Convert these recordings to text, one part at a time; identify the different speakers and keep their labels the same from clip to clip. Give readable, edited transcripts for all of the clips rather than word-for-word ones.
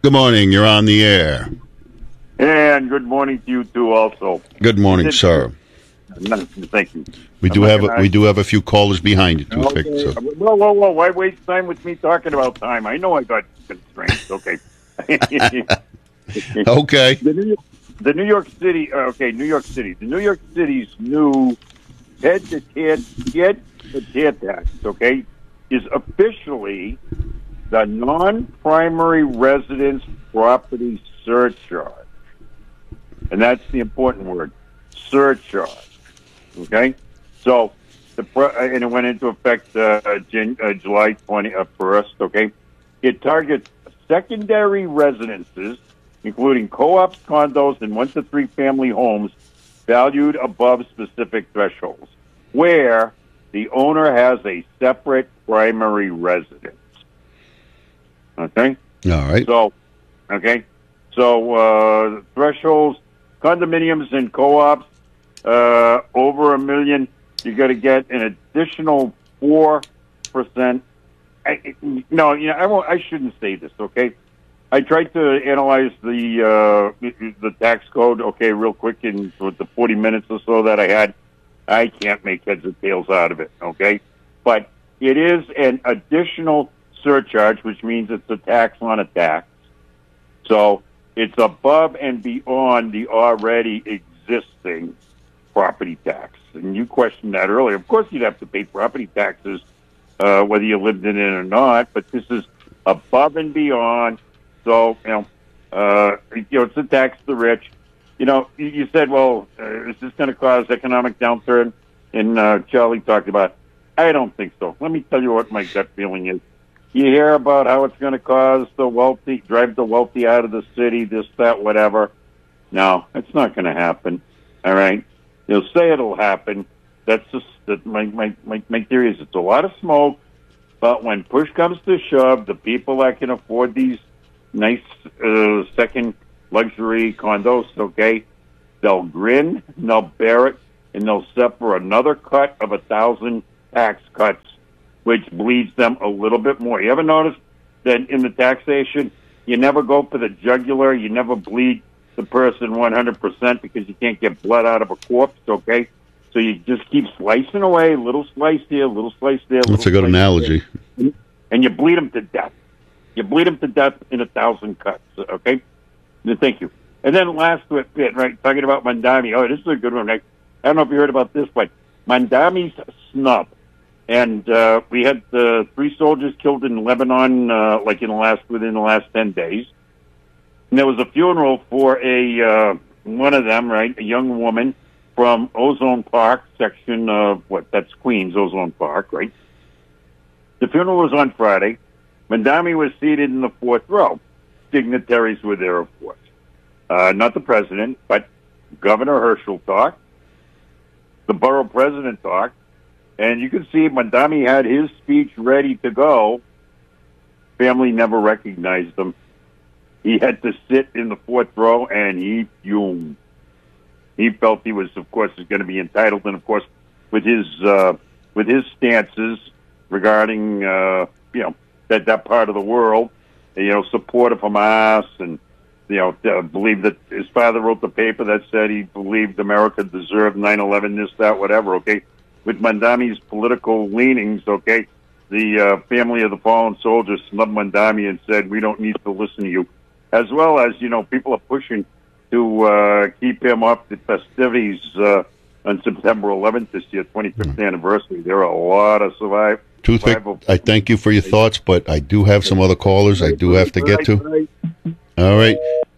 Speaker 1: Good morning. You're on the air.
Speaker 2: And good morning to you too, also.
Speaker 1: Good morning, sir.
Speaker 2: Thank you.
Speaker 1: We do have a few callers behind you too.
Speaker 2: Okay.
Speaker 1: So.
Speaker 2: Whoa! Why waste time with me talking about time? I know I got constraints. Okay.
Speaker 1: Okay.
Speaker 2: The New York City. Okay, New York City. The New York City's new head-to-head tax. Okay, is officially the non-primary residence property surcharge, and that's the important word, surcharge. Okay, so and it went into effect July 21st. Okay, it targets secondary residences, including co-ops, condos, and 1 to 3 family homes valued above specific thresholds, where the owner has a separate primary residence. Okay.
Speaker 1: All right.
Speaker 2: So thresholds, condominiums and co-ops over $1 million, you got to get an additional 4%. I shouldn't say this. Okay, I tried to analyze the tax code. Okay, real quick with the 40 minutes or so that I had, I can't make heads or tails out of it. Okay, but it is an additional surcharge, which means it's a tax on a tax. So it's above and beyond the already existing property tax. And you questioned that earlier. Of course, you'd have to pay property taxes whether you lived in it or not, but this is above and beyond. So, it's a tax to the rich. You said, well, is this going to cause economic downturn? And Charlie talked about it. I don't think so. Let me tell you what my gut feeling is. You hear about how it's going to cause drive the wealthy out of the city, this, that, whatever. No, it's not going to happen. All right? You'll say it'll happen. That's just my theory is it's a lot of smoke, but when push comes to shove, the people that can afford these nice second luxury condos, okay, they'll grin, and they'll bear it, and they'll set for another cut of 1,000 tax cuts, which bleeds them a little bit more. You ever notice that in the taxation, you never go for the jugular, you never bleed the person 100% because you can't get blood out of a corpse, okay? So you just keep slicing away, little slice here, little slice there.
Speaker 1: That's a good analogy.
Speaker 2: There, and you bleed them to death. You bleed them to death in 1,000 cuts, okay? Thank you. And then last bit, right, talking about Mandami. Oh, this is a good one. I don't know if you heard about this, but Mandami's snub. And we had 3 soldiers killed in Lebanon, within the last 10 days. And there was a funeral for one of them, right, a young woman from Ozone Park section of that's Queens, Ozone Park, right? The funeral was on Friday. Mandami was seated in the 4th row. Dignitaries were there, of course. Not the president, but Governor Herschel talked. The borough president talked. And you can see Mandami had his speech ready to go. Family never recognized him. He had to sit in the 4th row, and he fumed. He felt he was, of course, going to be entitled, and of course, with his stances regarding, that part of the world, support of Hamas, and believe that his father wrote the paper that said he believed America deserved 9/11, this, that, whatever. Okay. With Mandami's political leanings, okay, the family of the fallen soldiers snubbed Mandami and said, we don't need to listen to you. As well as, people are pushing to keep him off the festivities on September 11th this year, 25th anniversary. There are a lot of survival.
Speaker 1: I thank you for your thoughts, but I do have some other callers I do have to get to. All right.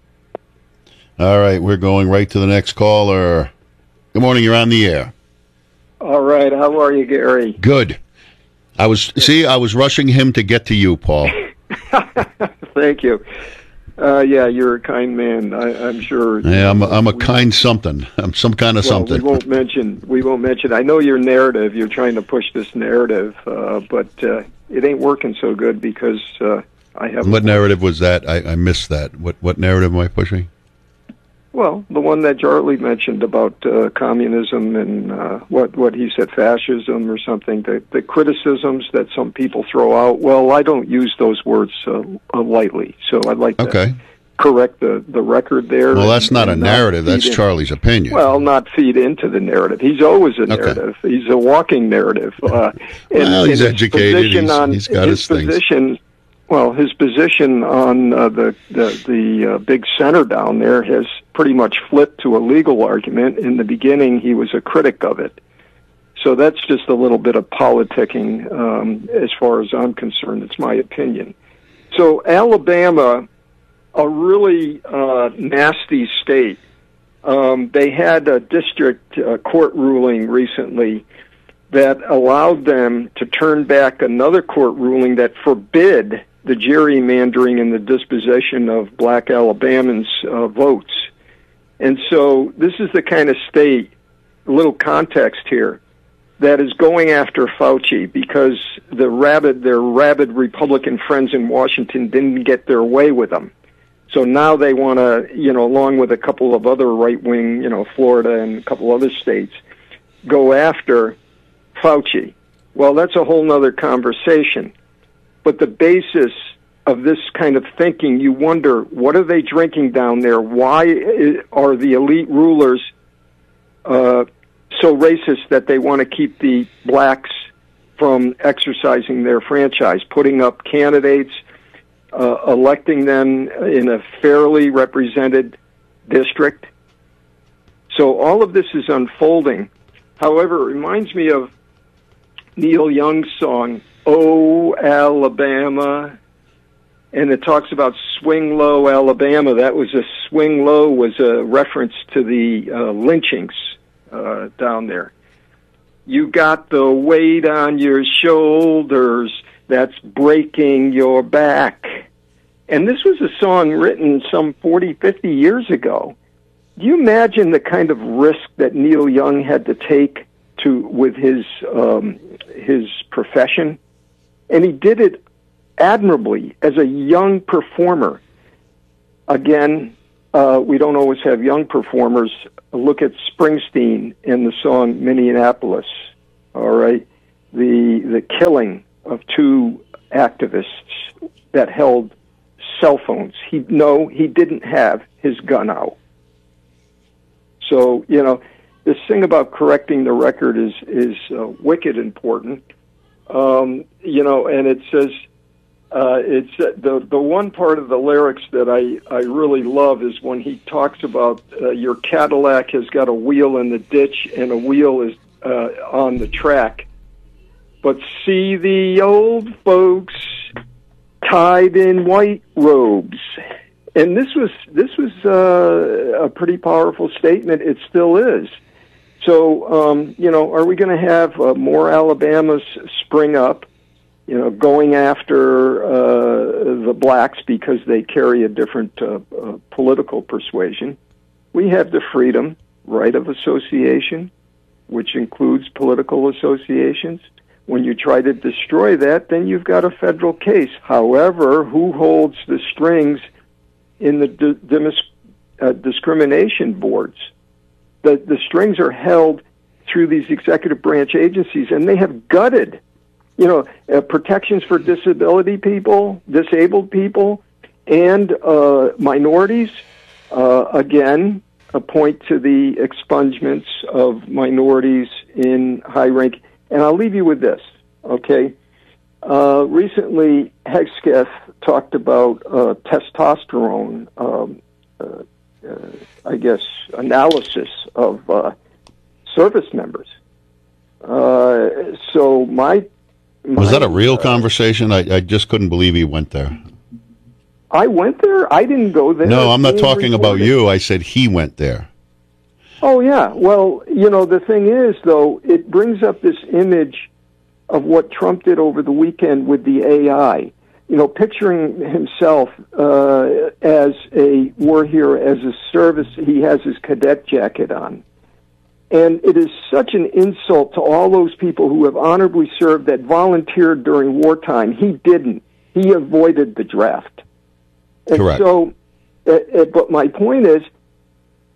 Speaker 1: All right, we're going right to the next caller. Good morning, you're on the air.
Speaker 3: All right, how are you, Gary?
Speaker 1: Good. I was rushing him to get to you, Paul.
Speaker 3: Thank you. Yeah, you're a kind man. I'm sure.
Speaker 1: Yeah, I'm a kind something. I'm some kind of something.
Speaker 3: We won't mention. I know your narrative. You're trying to push this narrative, but it ain't working so good because I have.
Speaker 1: What narrative was that? I missed that. What narrative am I pushing?
Speaker 3: Well, the one that Charlie mentioned about communism and what he said, fascism or something, the criticisms that some people throw out, well, I don't use those words lightly. So I'd like to correct the record there.
Speaker 1: Well, that's not a narrative. That's Charlie's opinion.
Speaker 3: Well, not feed into the narrative. He's always a narrative. He's a walking narrative.
Speaker 1: He's educated. He's got his things.
Speaker 3: Well, his position on the big center down there has pretty much flipped to a legal argument. In the beginning, he was a critic of it. So that's just a little bit of politicking as far as I'm concerned. It's my opinion. So Alabama, a really nasty state. They had a district court ruling recently that allowed them to turn back another court ruling that forbid the gerrymandering and the dispossession of black Alabamans' votes. And so this is the kind of state, a little context here, that is going after Fauci because their rabid Republican friends in Washington didn't get their way with them. So now they want to, along with a couple of other right-wing, Florida and a couple other states, go after Fauci. Well, that's a whole other conversation. But the basis of this kind of thinking, you wonder, what are they drinking down there? Why are the elite rulers so racist that they want to keep the blacks from exercising their franchise, putting up candidates, electing them in a fairly represented district? So all of this is unfolding. However, it reminds me of Neil Young's song, "Oh, Alabama," and it talks about Swing Low, Alabama. Swing Low was a reference to the lynchings down there. You got the weight on your shoulders that's breaking your back. And this was a song written some 40, 50 years ago. Do you imagine the kind of risk that Neil Young had to take with his profession? And he did it admirably as a young performer. Again, we don't always have young performers. Look at Springsteen in the song Minneapolis, all right? The killing of two activists that held cell phones. He didn't have his gun out. So, this thing about correcting the record is wicked important. And it says, it's the one part of the lyrics that I really love is when he talks about your Cadillac has got a wheel in the ditch and a wheel is on the track. But see the old folks tied in white robes. And this was a pretty powerful statement. It still is. So, are we going to have more Alabamas spring up, going after the blacks because they carry a different political persuasion? We have the freedom, right of association, which includes political associations. When you try to destroy that, then you've got a federal case. However, who holds the strings in the discrimination boards? The strings are held through these executive branch agencies, and they have gutted, protections for disabled people, and minorities. Again, a point to the expungements of minorities in high rank. And I'll leave you with this, okay? Recently, Hesketh talked about testosterone, analysis of service members. So
Speaker 1: was that a real conversation? I just couldn't believe he went there.
Speaker 3: I went there? I didn't go there.
Speaker 1: No, I'm not talking about you. I said he went there.
Speaker 3: Oh, yeah. Well, the thing is, though, it brings up this image of what Trump did over the weekend with the AI. Picturing himself as a war hero, as a service, he has his cadet jacket on. And it is such an insult to all those people who have honorably served that volunteered during wartime. He didn't. He avoided the draft. And
Speaker 1: correct.
Speaker 3: So, but my point is,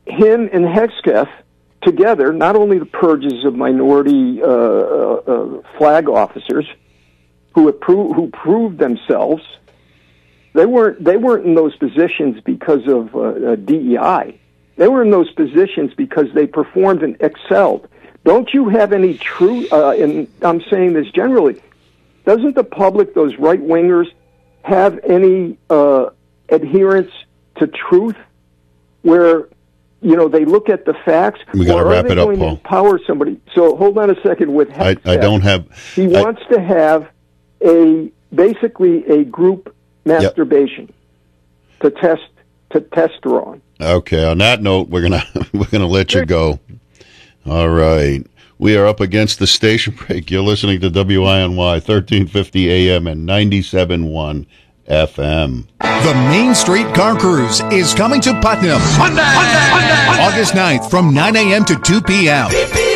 Speaker 3: him and Hesketh together, not only the purges of minority flag officers who proved themselves, they weren't in those positions because of DEI. They were in those positions because they performed and excelled. Don't you have any truth? And I'm saying this generally. Doesn't the public, those right-wingers, have any adherence to truth where, they look at the facts?
Speaker 1: We got to wrap it up, Paul.
Speaker 3: To empower somebody? So hold on a second. With Hesketh,
Speaker 1: I don't have...
Speaker 3: He wants to have basically a group masturbation to test her on.
Speaker 1: Okay, on that note, we're gonna let you go. All right. We are up against the station break. You're listening to WINY 1350 AM and 97.1 FM.
Speaker 4: The Main Street Car Cruise is coming to Putnam. August 9th from 9 a.m. to 2 p.m.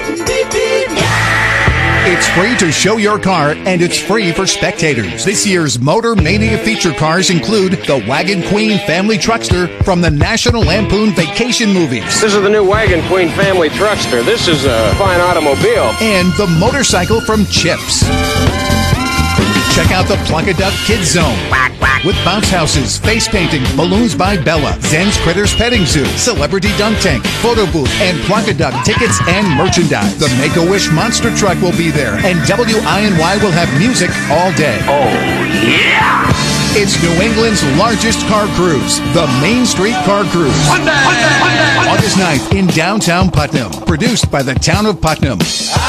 Speaker 4: It's free to show your car, and it's free for spectators. This year's Motor Mania feature cars include the Wagon Queen Family Truckster from the National Lampoon Vacation movies.
Speaker 5: This is the new Wagon Queen Family Truckster. This is a fine automobile.
Speaker 4: And the motorcycle from Chips. Check out the Plunkaduck Kids Zone. With bounce houses, face painting, balloons by Bella, Zen's Critters Petting Zoo, Celebrity Dunk Tank, photo booth, and Plunkaduck tickets and merchandise. The Make-A-Wish Monster Truck will be there, and WINY will have music all day.
Speaker 6: Oh, yeah!
Speaker 4: It's New England's largest car cruise, the Main Street Car Cruise. August 9th in downtown Putnam. Produced by the town of Putnam.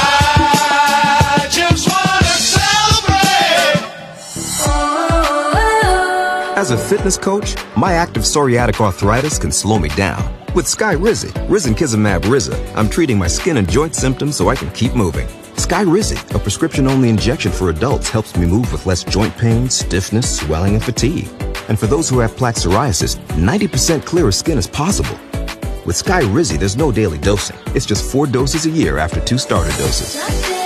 Speaker 7: I just want to celebrate.
Speaker 8: As a fitness coach, my active psoriatic arthritis can slow me down. With Skyrizi, Risankizumab Riza, I'm treating my skin and joint symptoms so I can keep moving. Skyrizi, a prescription-only injection for adults, helps me move with less joint pain, stiffness, swelling, and fatigue. And for those who have plaque psoriasis, 90% clearer skin is possible. With Skyrizi, there's no daily dosing. It's just 4 doses a year after 2 starter doses.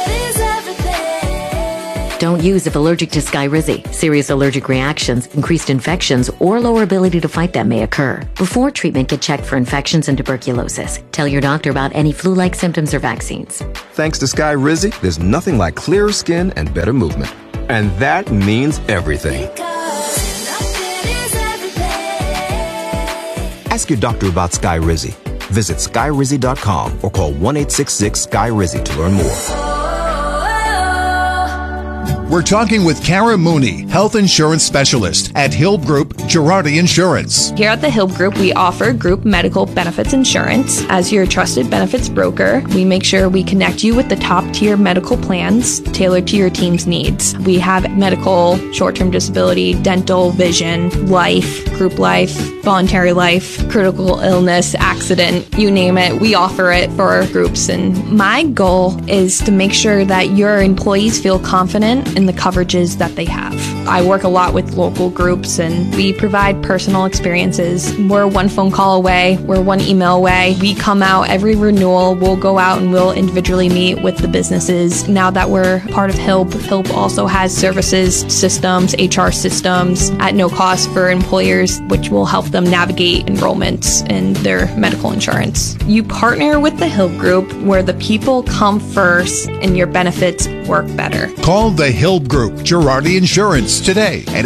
Speaker 9: Don't use if allergic to Skyrizi. Serious allergic reactions, increased infections, or lower ability to fight them may occur. Before treatment, get checked for infections and tuberculosis. Tell your doctor about any flu-like symptoms or vaccines.
Speaker 8: Thanks to Skyrizi, there's nothing like clearer skin and better movement. And that means everything. Ask your doctor about Skyrizi. Visit Skyrizi.com or call 1-866-SKY-RIZI to learn more.
Speaker 4: We're talking with Kara Mooney, health insurance specialist at Hilb Group Girardi Insurance.
Speaker 10: Here at the Hilb Group, we offer group medical benefits insurance. As your trusted benefits broker, we make sure we connect you with the top-tier medical plans tailored to your team's needs. We have medical, short-term disability, dental, vision, life, group life, voluntary life, critical illness, accident, you name it. We offer it for our groups. And my goal is to make sure that your employees feel confident in the coverages that they have. I work a lot with local groups and we provide personal experiences. We're one phone call away. We're one email away. We come out every renewal. We'll go out and we'll individually meet with the businesses. Now that we're part of Hilb, Hilb also has services, systems, HR systems at no cost for employers, which will help them navigate enrollments in their medical insurance. You partner with the Hilb Group where the people come first and your benefits work better.
Speaker 4: Call the Hilb Group Girardi Insurance today at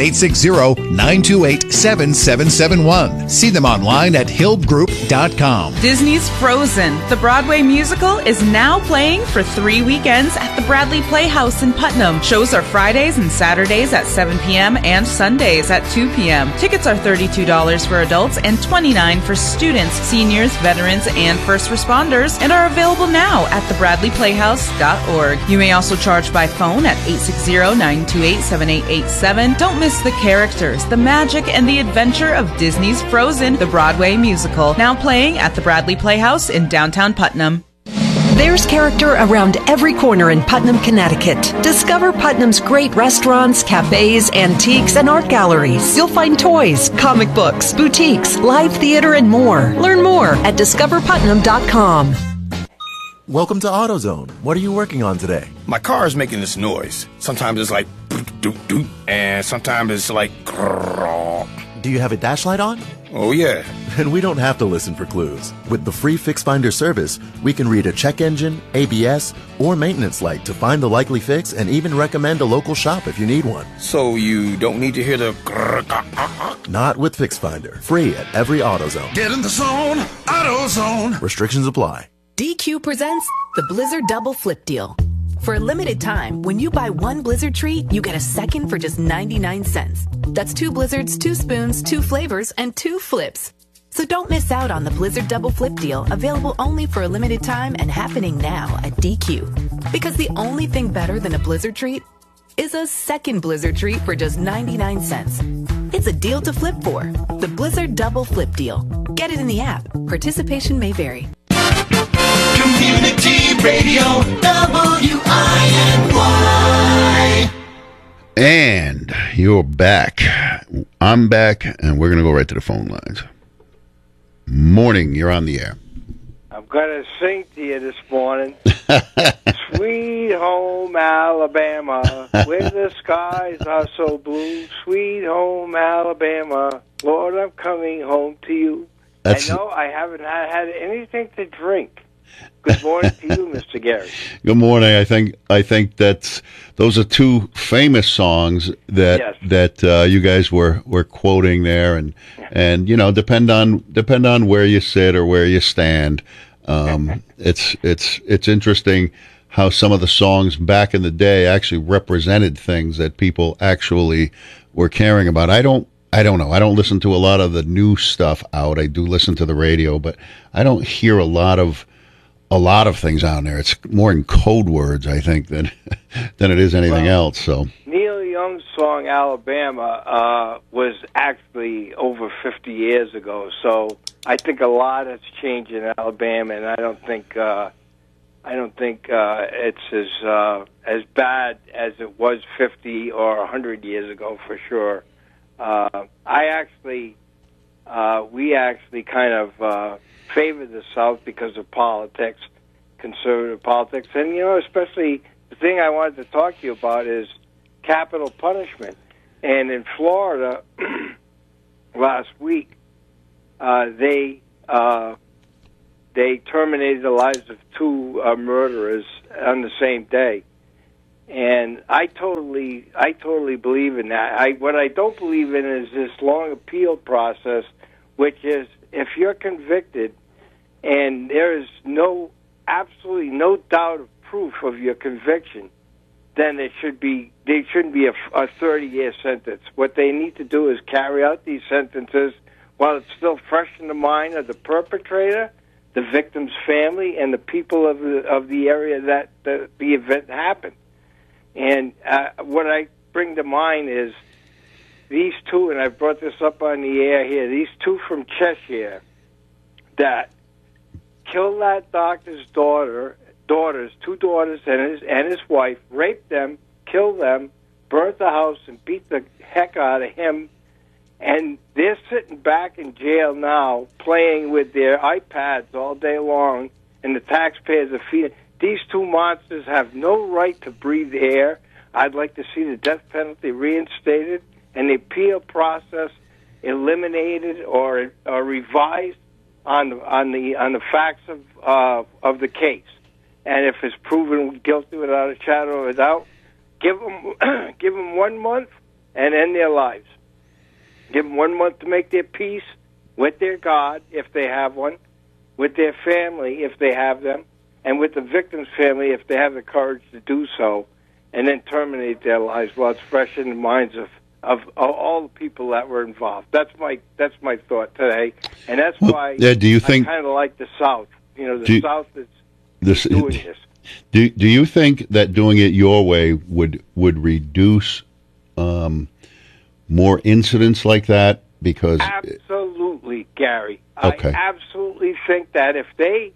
Speaker 4: 860-928-7771. See them online at hilbgroup.com.
Speaker 11: Disney's Frozen, the Broadway musical, is now playing for 3 weekends at the Bradley Playhouse in Putnam. Shows are Fridays and Saturdays at 7 p.m. and Sundays at 2 p.m. Tickets are $32 for adults and $29 for students, seniors, veterans, and first responders, and are available now at thebradleyplayhouse.org. You may also charge by phone at 860-928-7887. Don't miss the characters, the magic, and the adventure of Disney's Frozen, the Broadway musical, now playing at the Bradley Playhouse in downtown Putnam.
Speaker 12: There's character around every corner in Putnam, Connecticut. Discover Putnam's great restaurants, cafes, antiques, and art galleries. You'll find toys, comic books, boutiques, live theater, and more. Learn more at discoverputnam.com.
Speaker 13: Welcome to AutoZone. What are you working on today?
Speaker 14: My car is making this noise. Sometimes it's like doot doot doot, and sometimes it's like grrr.
Speaker 13: Do you have a dash light on?
Speaker 5: Oh, yeah.
Speaker 13: Then we don't have to listen for clues. With the free Fix Finder service, we can read a check engine, ABS, or maintenance light to find the likely fix and even recommend a local shop if you need one.
Speaker 5: So you don't need to hear the...
Speaker 13: Not with Fix Finder. Free at every AutoZone.
Speaker 7: Get in the zone, AutoZone.
Speaker 13: Restrictions apply.
Speaker 14: DQ presents the Blizzard Double Flip Deal. For a limited time, when you buy one Blizzard treat, you get a second for just 99 cents. That's 2 Blizzards, 2 spoons, 2 flavors, and 2 flips. So don't miss out on the Blizzard Double Flip Deal, available only for a limited time and happening now at DQ. Because the only thing better than a Blizzard treat is a second Blizzard treat for just 99 cents. It's a deal to flip for. The Blizzard Double Flip Deal. Get it in the app. Participation may vary.
Speaker 7: Community Radio, WINY.
Speaker 1: And you're back. I'm back, and we're going to go right to the phone lines. Morning, you're on the air.
Speaker 15: I'm going to sing to you this morning. Sweet home Alabama, where the skies are so blue. Sweet home Alabama, Lord, I'm coming home to you. I know I haven't had anything to drink. Good morning to you, Mr. Gary.
Speaker 1: Good morning. I think those are two famous songs that you guys were quoting there, and you know, depend on where you sit or where you stand. It's interesting how some of the songs back in the day actually represented things that people actually were caring about. I don't know. I don't listen to a lot of the new stuff out. I do listen to the radio, but I don't hear a lot of things out there. It's more in code words, I think, than it is anything else. So
Speaker 15: Neil Young's song Alabama was actually over 50 years ago. So I think a lot has changed in Alabama, and I don't think it's as bad as it was 50 or 100 years ago for sure. We actually kind of favor the South because of politics, conservative politics. And, you know, especially the thing I wanted to talk to you about is capital punishment. And in Florida, last week, they terminated the lives of 2 murderers on the same day. And I totally believe in that. What I don't believe in is this long appeal process, which is if you're convicted and there is absolutely no doubt of proof of your conviction, then there shouldn't be a 30-year sentence. What they need to do is carry out these sentences while it's still fresh in the mind of the perpetrator, the victim's family, and the people of the area that the event happened. And what I bring to mind is these 2, and I brought this up on the air here, these 2 from Cheshire that killed that doctor's daughters, 2 daughters and his wife, raped them, killed them, burnt the house, and beat the heck out of him. And they're sitting back in jail now playing with their iPads all day long, and the taxpayers are feeding. These 2 monsters have no right to breathe air. I'd like to see the death penalty reinstated and the appeal process eliminated or revised on the facts of the case. And if it's proven guilty without a shadow of a doubt, give them 1 month and end their lives. Give them 1 month to make their peace with their God, if they have one, with their family, if they have them, and with the victim's family, if they have the courage to do so, and then terminate their lives while it's fresh in the minds of all the people that were involved. That's my thought today, and that's why
Speaker 1: do you think,
Speaker 15: I kind of like the South. You know, the South is doing this.
Speaker 1: Do you think that doing it your way would reduce more incidents like that? Because
Speaker 15: absolutely, Gary.
Speaker 1: Okay.
Speaker 15: I absolutely think that if they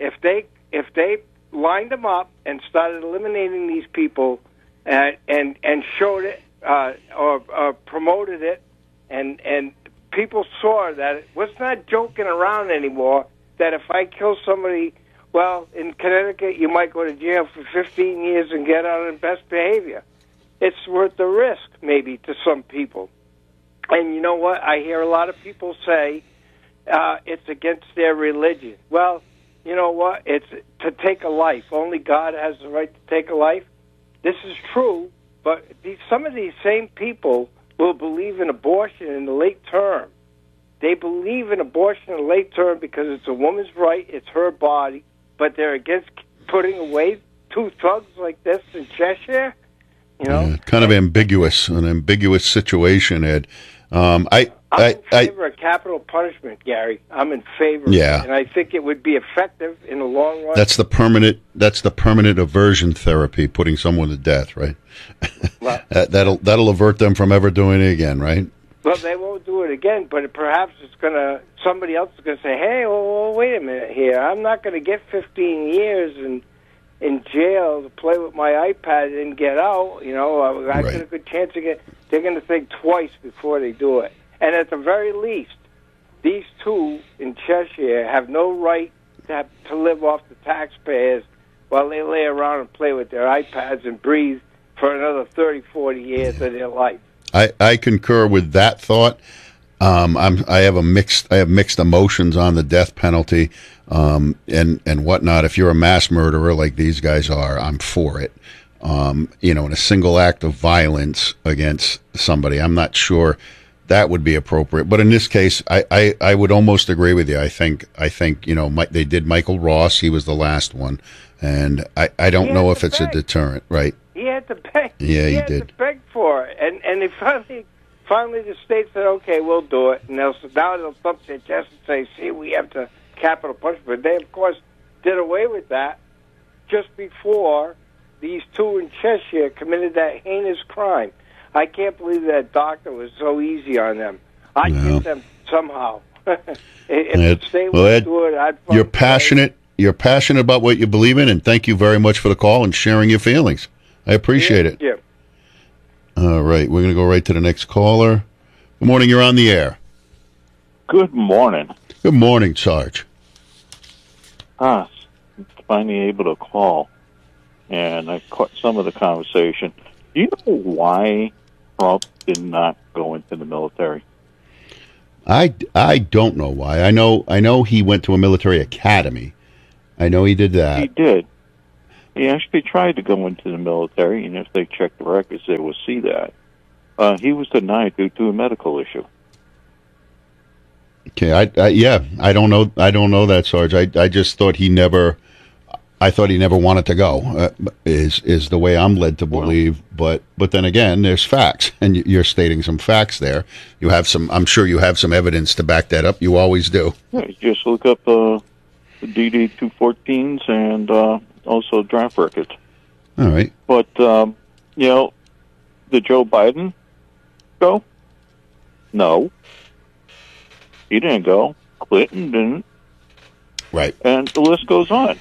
Speaker 15: lined them up and started eliminating these people and showed it or promoted it, and people saw that it was not joking around anymore, that if I kill somebody, well, in Connecticut, you might go to jail for 15 years and get out on best behavior. It's worth the risk, maybe, to some people. And you know what? I hear a lot of people say it's against their religion. Well, you know what? It's to take a life. Only God has the right to take a life. This is true, but some of these same people will believe in abortion in the late term. They believe in abortion in the late term because it's a woman's right, it's her body, but they're against putting away two thugs like this in Cheshire. You know,
Speaker 1: kind of an ambiguous situation, Ed.
Speaker 15: I'm in favor of capital punishment, Gary. I'm in favor.
Speaker 1: Yeah,
Speaker 15: and I think it would be effective in the long run.
Speaker 1: That's the permanent aversion therapy, putting someone to death, right? Well, that'll avert them from ever doing it again, right?
Speaker 15: Well, they won't do it again, but perhaps somebody else is going to say, "Hey, well, wait a minute here. I'm not going to get 15 years in jail to play with my iPad and get out. You know, I got a good chance to get." They're going to think twice before they do it. And at the very least, these two in Cheshire have no right to live off the taxpayers while they lay around and play with their iPads and breathe for another 30, 40 years of their life.
Speaker 1: I concur with that thought. I have mixed emotions on the death penalty and whatnot. If you're a mass murderer like these guys are, I'm for it. In a single act of violence against somebody, I'm not sure that would be appropriate. But in this case, I would almost agree with you. I think they did Michael Ross. He was the last one, and I don't know if it's a deterrent, right?
Speaker 15: He had to beg.
Speaker 1: Yeah, he
Speaker 15: had
Speaker 1: did
Speaker 15: to beg for it, and they finally the state said, "Okay, we'll do it." And now they'll thump their chest and say, "See, we have to capital punishment." They of course did away with that just before these two in Cheshire committed that heinous crime. I can't believe that doctor was so easy on them. I'd get them somehow. If the state would do it, I'd
Speaker 1: You're passionate. You're passionate about what you believe in, and thank you very much for the call and sharing your feelings. I appreciate it.
Speaker 15: Yeah.
Speaker 1: All right, we're going to go right to the next caller. Good morning. You're on the air.
Speaker 16: Good morning.
Speaker 1: Good morning, Sarge.
Speaker 16: Finally able to call, and I caught some of the conversation. Do you know why Trump did not go into the military?
Speaker 1: I don't know why. I know he went to a military academy. I know he did that.
Speaker 16: He did. He actually tried to go into the military, and if they check the records, they will see that. He was denied due to a medical issue.
Speaker 1: Okay, I don't know that, Sarge. I just thought he never wanted to go. Is the way I'm led to believe. But then again, there's facts, and you're stating some facts there. You have some. I'm sure you have some evidence to back that up. You always do.
Speaker 16: Yeah, just look up the DD-214s and also draft records.
Speaker 1: All right.
Speaker 16: But did Joe Biden go? No. He didn't go. Clinton didn't.
Speaker 1: Right.
Speaker 16: And the list goes on.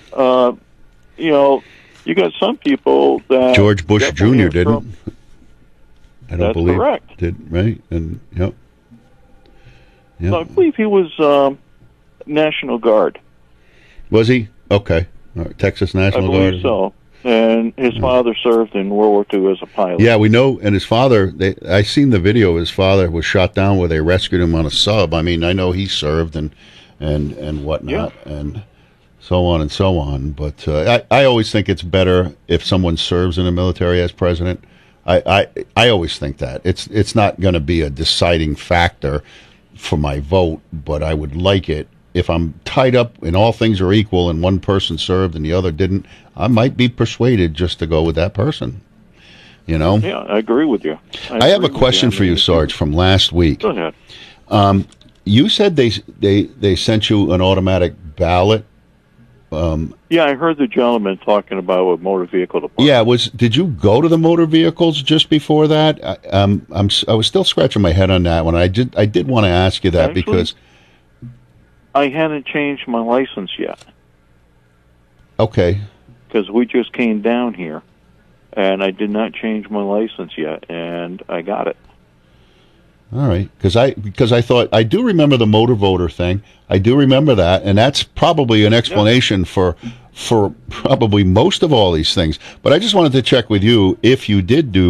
Speaker 16: You got some people that...
Speaker 1: George Bush Jr. didn't. I don't believe.
Speaker 16: That's correct.
Speaker 1: Did, right? And, yep.
Speaker 16: No, I believe he was National Guard.
Speaker 1: Was he? Okay. All right. Texas National Guard.
Speaker 16: I believe so. And his father served in World War II as a pilot.
Speaker 1: Yeah, we know. And his father, I seen the video. His father was shot down where they rescued him on a sub. I mean, I know he served and whatnot, and so on and so on. But I always think it's better if someone serves in the military as president. I always think that it's not going to be a deciding factor for my vote, but I would like it. If I'm tied up and all things are equal and one person served and the other didn't, I might be persuaded just to go with that person. You know?
Speaker 16: Yeah, I agree with you.
Speaker 1: I have a question for you, Sarge, from last week.
Speaker 16: Go ahead.
Speaker 1: You said they sent you an automatic ballot.
Speaker 16: Yeah, I heard the gentleman talking about what motor vehicle department.
Speaker 1: Yeah, did you go to the motor vehicles just before that? I was still scratching my head on that one. I did want to ask you that because
Speaker 16: I hadn't changed my license yet.
Speaker 1: Okay.
Speaker 16: Because we just came down here, and I did not change my license yet, and I got it.
Speaker 1: All right, because I thought I do remember the motor voter thing. I do remember that, and that's probably an explanation for probably most of all these things. But I just wanted to check with you if you did do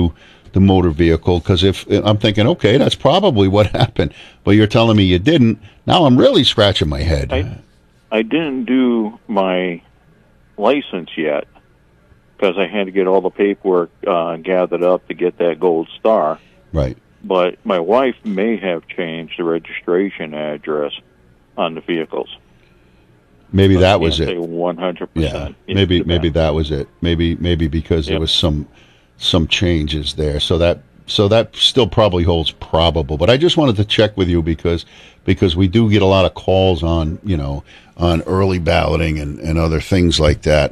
Speaker 1: motor vehicle, because if I'm thinking, okay, that's probably what happened, but you're telling me you didn't. Now I'm really scratching my head.
Speaker 16: I didn't do my license yet because I had to get all the paperwork gathered up to get that gold star.
Speaker 1: Right.
Speaker 16: But my wife may have changed the registration address on the vehicles.
Speaker 1: Maybe that was it.
Speaker 16: 100%.
Speaker 1: Yeah. Maybe that was it. Maybe because there was some changes there. So that still probably holds probable. But I just wanted to check with you because we do get a lot of calls on on early balloting and other things like that,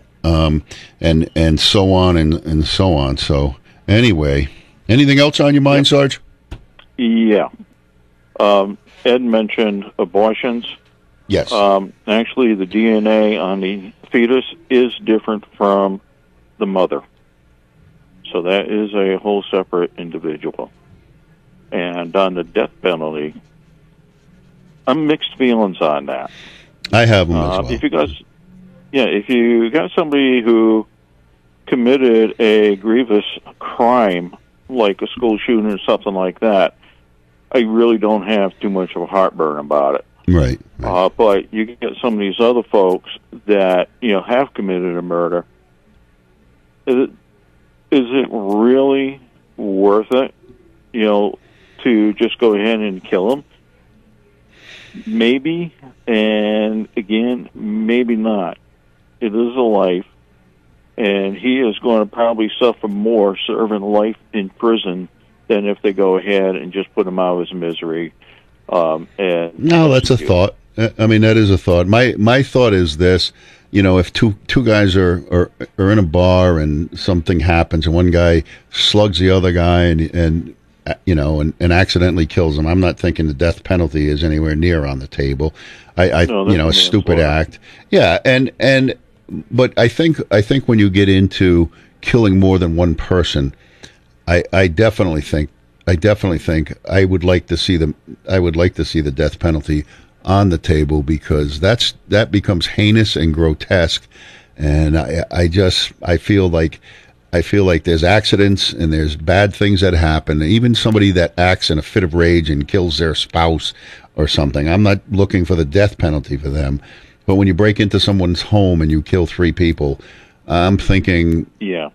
Speaker 1: and so on and so on. So anyway, anything else on your mind, Sarge?
Speaker 16: Yeah. Ed mentioned abortions.
Speaker 1: Yes.
Speaker 16: Actually, the DNA on the fetus is different from the mother. So that is a whole separate individual. And on the death penalty, I'm mixed feelings on that.
Speaker 1: I have them as well.
Speaker 16: If you got somebody who committed a grievous crime, like a school shooting or something like that, I really don't have too much of a heartburn about it.
Speaker 1: Right.
Speaker 16: But you get some of these other folks that have committed a murder. Is it really worth it? To just go ahead and kill them? Maybe, and again, maybe not. It is a life, and he is going to probably suffer more serving life in prison than if they go ahead and just put him out of his misery. No,
Speaker 1: that's a thought. I mean, that is a thought. My thought is this: if two guys are in a bar and something happens, and one guy slugs the other guy and accidentally kills him, I'm not thinking the death penalty is anywhere near on the table. A stupid act. Yeah, but I think when you get into killing more than one person, I definitely think I would like to see the death penalty on the table, because that becomes heinous and grotesque, and I feel like there's accidents and there's bad things that happen. Even somebody that acts in a fit of rage and kills their spouse or something, I'm not looking for the death penalty for them. But when you break into someone's home and you kill 3 people, I'm thinking, yeah.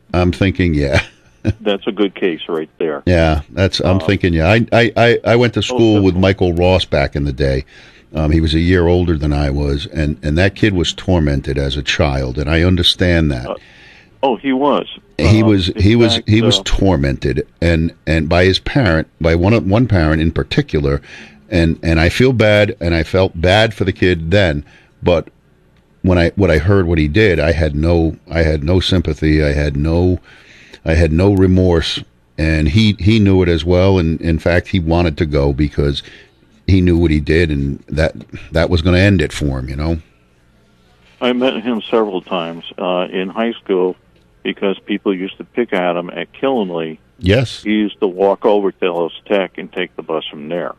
Speaker 16: That's a good case right there.
Speaker 1: Yeah, I'm thinking, yeah. I went to school with Michael Ross back in the day. He was a year older than I was, and that kid was tormented as a child, and I understand that.
Speaker 16: He was.
Speaker 1: He was tormented, and by his parent, by one parent in particular, and I feel bad, and I felt bad for the kid then, but when I heard what he did, I had no sympathy, I had no remorse, and he knew it as well, and in fact he wanted to go because he knew what he did, and that was going to end it for him,
Speaker 16: I met him several times in high school because people used to pick at him at Killenly.
Speaker 1: Yes.
Speaker 16: He used to walk over to Ellis Tech and take the bus from there.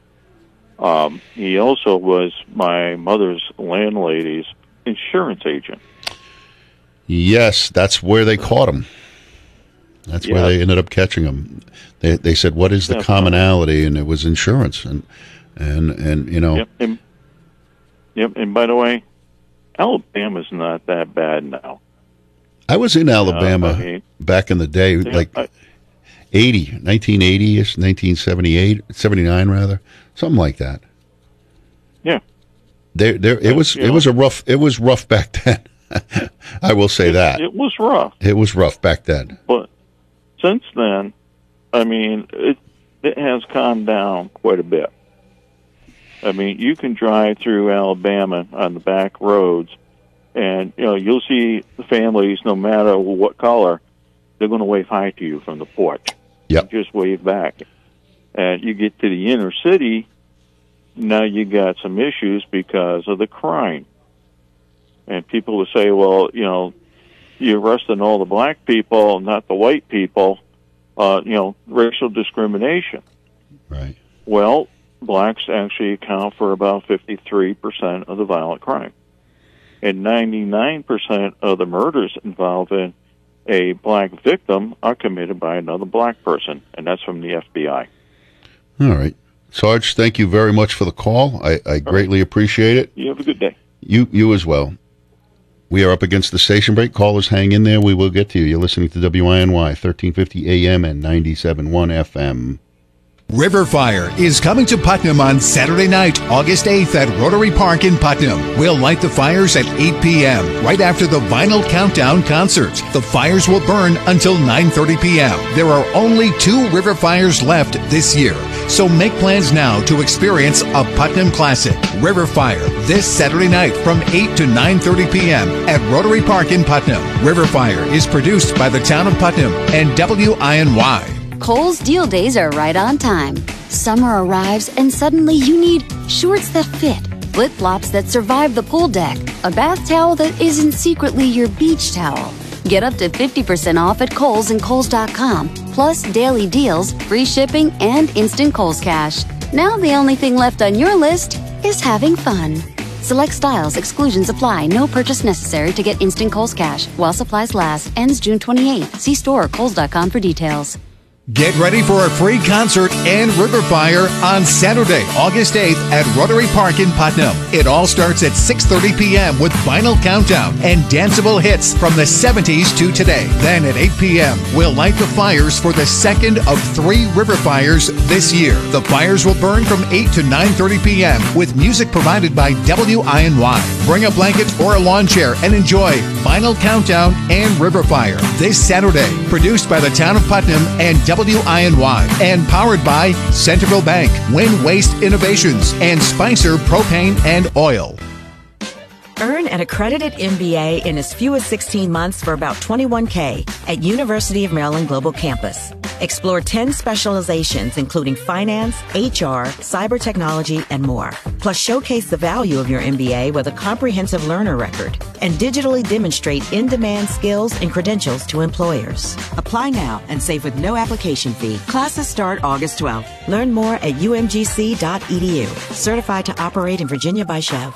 Speaker 16: He also was my mother's landlady's insurance agent.
Speaker 1: Yes, that's where they caught him. That's where they ended up catching him. They said, "What is the commonality?" And it was insurance, and
Speaker 16: Yep. And by the way, Alabama's not that bad now.
Speaker 1: I was in Alabama back in the day, 1980-ish, 1978, 79 rather, something like that.
Speaker 16: Yeah.
Speaker 1: It was rough back then. I will say that.
Speaker 16: It was rough.
Speaker 1: It was rough back then.
Speaker 16: But since then, I mean, it has calmed down quite a bit. I mean, you can drive through Alabama on the back roads, and you'll see the families, no matter what color, they're going to wave hi to you from the porch.
Speaker 1: Yep.
Speaker 16: Just wave back. And you get to the inner city, now you got some issues because of the crime. And people will say, well, you're arresting all the black people, not the white people, racial discrimination.
Speaker 1: Right.
Speaker 16: Well, blacks actually account for about 53% of the violent crime. And 99% of the murders involving a black victim are committed by another black person, and that's from the FBI.
Speaker 1: All right. Sarge, thank you very much for the call. I greatly appreciate it.
Speaker 16: You have a good day.
Speaker 1: You as well. We are up against the station break. Callers, hang in there. We will get to you. You're listening to WINY, 1350 AM and 97.1 FM.
Speaker 4: Riverfire is coming to Putnam on Saturday night, August 8th at Rotary Park in Putnam. We'll light the fires at 8 p.m. right after the Vinyl Countdown concert. The fires will burn until 9:30 p.m. There are only 2 river fires left this year, so make plans now to experience a Putnam classic. Riverfire this Saturday night from 8 to 9:30 p.m. at Rotary Park in Putnam. Riverfire is produced by the town of Putnam and WINY.
Speaker 17: Kohl's Deal Days are right on time. Summer arrives and suddenly you need shorts that fit, flip-flops that survive the pool deck, a bath towel that isn't secretly your beach towel. Get up to 50% off at Kohl's and Kohls.com, plus daily deals, free shipping, and instant Kohl's Cash. Now the only thing left on your list is having fun. Select styles, exclusions apply, no purchase necessary to get instant Kohl's Cash. While supplies last, ends June 28th. See store or Kohls.com for details.
Speaker 4: Get ready for a free concert and Riverfire on Saturday, August 8th at Rotary Park in Putnam. It all starts at 6:30 p.m. with Vinyl Countdown and danceable hits from the 70s to today. Then at 8 p.m., we'll light the fires for the second of 3 river fires this year. The fires will burn from 8 to 9:30 p.m. with music provided by WINY. Bring a blanket or a lawn chair and enjoy Vinyl Countdown and Riverfire this Saturday. Produced by the town of Putnam and WINY and powered by Centerville Bank, Win Waste Innovations, and Spicer Propane and Oil.
Speaker 18: Earn an accredited MBA in as few as 16 months for about $21K at University of Maryland Global Campus. Explore 10 specializations including finance, HR, cyber technology, and more. Plus showcase the value of your MBA with a comprehensive learner record and digitally demonstrate in-demand skills and credentials to employers. Apply now and save with no application fee. Classes start August 12th. Learn more at umgc.edu. Certified to operate in Virginia by Chev.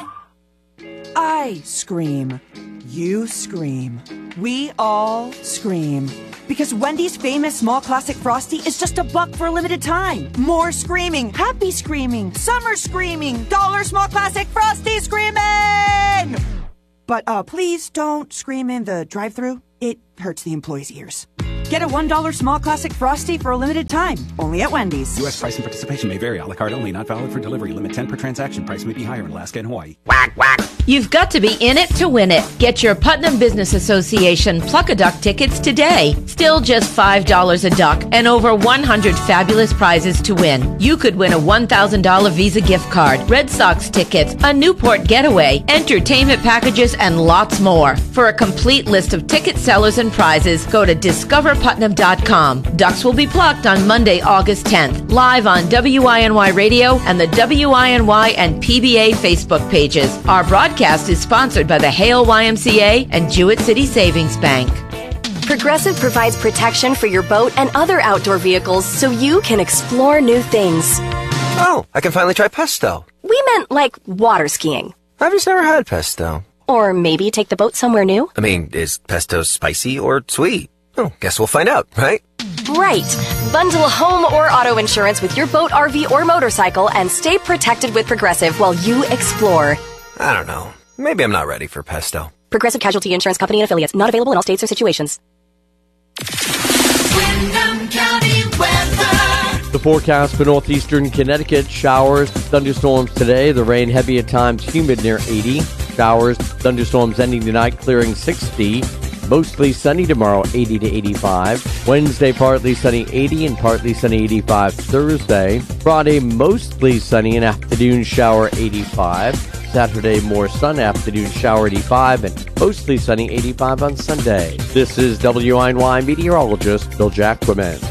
Speaker 19: I scream. You scream. We all scream. Because Wendy's famous small classic Frosty is just $1 for a limited time. More screaming, happy screaming, summer screaming, dollar small classic Frosty screaming! But please don't scream in the drive-thru. It hurts the employees' ears. Get a $1 small classic Frosty for a limited time. Only at Wendy's.
Speaker 20: U.S. price and participation may vary. A la carte only. Not valid for delivery. Limit 10 per transaction. Price may be higher in Alaska and Hawaii.
Speaker 21: Whack, whack. You've got to be in it to win it. Get your Putnam Business Association Pluck-a-Duck tickets today. Still just $5 a duck and over 100 fabulous prizes to win. You could win a $1,000 Visa gift card, Red Sox tickets, a Newport getaway, entertainment packages, and lots more. For a complete list of ticket sellers and prizes, go to discoverputnam.com. Ducks will be plucked on Monday, August 10th, live on WINY Radio and the WINY and PBA Facebook pages. Our broadcast is sponsored by the Hale YMCA and Jewett City Savings Bank.
Speaker 22: Progressive provides protection for your boat and other outdoor vehicles so you can explore new things.
Speaker 23: Oh, I can finally try pesto.
Speaker 22: We meant like water skiing.
Speaker 23: I've just never had pesto.
Speaker 22: Or maybe take the boat somewhere new.
Speaker 23: I mean, is pesto spicy or sweet? Oh, guess we'll find out, right?
Speaker 22: Right. Bundle home or auto insurance with your boat, RV, or motorcycle and stay protected with Progressive while you explore.
Speaker 23: I don't know. Maybe I'm not ready for pesto.
Speaker 22: Progressive Casualty Insurance Company and Affiliates. Not available in all states or situations.
Speaker 7: Windham County weather.
Speaker 24: The forecast for northeastern Connecticut: showers, thunderstorms today. The rain heavy at times, humid near 80. Showers, thunderstorms ending tonight, clearing 60. Mostly sunny tomorrow, 80 to 85. Wednesday, partly sunny, 80, and partly sunny, 85. Thursday. Friday, mostly sunny, and afternoon shower, 85. Saturday, more sun, afternoon shower, 85, and mostly sunny, 85 on Sunday. This is WINY meteorologist Bill Jacquemin.